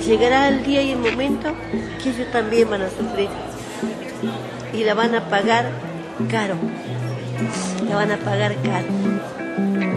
llegará el día y el momento que ellos también van a sufrir y la van a pagar caro, la van a pagar caro.